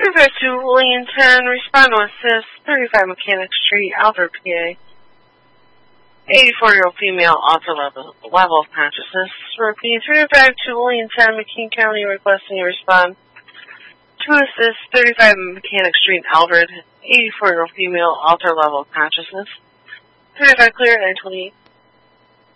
352 William 10, respond to assist, 35 Mechanic Street, Alfred, PA. 84-year-old female, alter level of consciousness. Repeat, 352 William 10, McKean County, requesting a respond to assist, 35 Mechanic Street, Alfred. 84-year-old female, alter level of consciousness. 35 clear, 928.